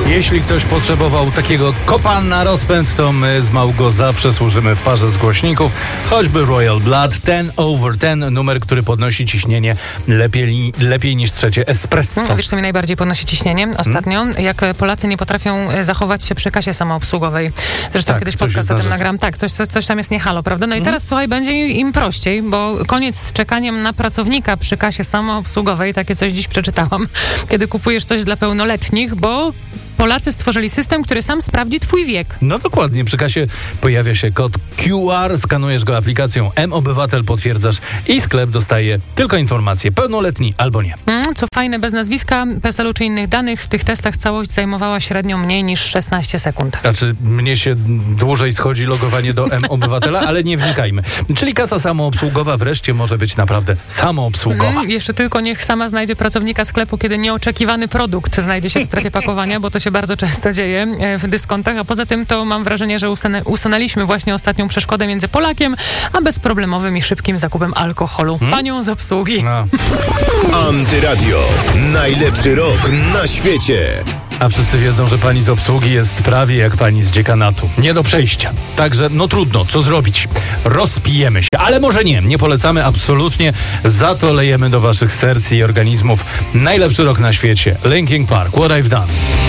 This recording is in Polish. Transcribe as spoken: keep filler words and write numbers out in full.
Jeśli ktoś potrzebował takiego kopa na rozpęd, to my z Małgo zawsze służymy w parze z głośników. Choćby Royal Blood ten over ten, numer, który podnosi ciśnienie lepiej, lepiej niż trzecie espresso. No, wiesz, co mi najbardziej podnosi ciśnienie ostatnio? Hmm? Jak Polacy nie potrafią zachować się przy kasie samoobsługowej. Zresztą tak, kiedyś podcast o tym nagram. Tak, coś, coś, coś tam jest nie halo, prawda? No i teraz, hmm? słuchaj, będzie im prościej, bo koniec z czekaniem na pracownika przy kasie samoobsługowej. Takie coś dziś przeczytałam, kiedy kupujesz coś dla pełnoletnich, bo Polacy stworzyli system, który sam sprawdzi twój wiek. No dokładnie, przy kasie pojawia się kod Q R, skanujesz go aplikacją M-Obywatel, potwierdzasz i sklep dostaje tylko informacje, pełnoletni albo nie. Mm, co fajne, bez nazwiska, P E S E L u czy innych danych, w tych testach całość zajmowała średnio mniej niż szesnaście sekund. Znaczy, mnie się dłużej schodzi logowanie do M-Obywatela, ale nie wnikajmy. Czyli kasa samoobsługowa wreszcie może być naprawdę samoobsługowa. Mm, jeszcze tylko niech sama znajdzie pracownika sklepu, kiedy nieoczekiwany produkt znajdzie się w strefie pakowania, bo to się bardzo często dzieje w dyskontach, a poza tym to mam wrażenie, że usunę, usunęliśmy właśnie ostatnią przeszkodę między Polakiem a bezproblemowym i szybkim zakupem alkoholu. Hmm? Panią z obsługi. No. Antyradio. Najlepszy rok na świecie. A wszyscy wiedzą, że pani z obsługi jest prawie jak pani z dziekanatu. Nie do przejścia. Także no trudno, co zrobić? Rozpijemy się. Ale może nie, nie polecamy absolutnie. Za to lejemy do waszych serc i organizmów najlepszy rok na świecie. Linkin Park, What I've Done.